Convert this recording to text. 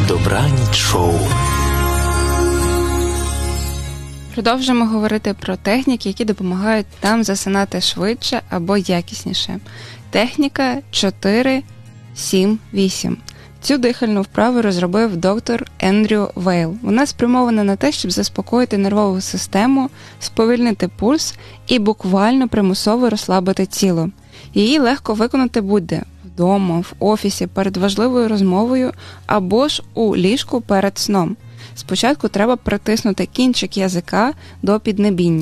Добраніч шоу. Продовжуємо говорити про техніки, які допомагають нам засинати швидше або якісніше. Техніка 4-7-8. Цю дихальну вправу розробив доктор Ендрю Вейл. Вона спрямована на те, щоб заспокоїти нервову систему, сповільнити пульс і буквально примусово розслабити тіло. Її легко виконати будь-де – вдома, в офісі, перед важливою розмовою або ж у ліжку перед сном. Спочатку треба притиснути кінчик язика до піднебіння.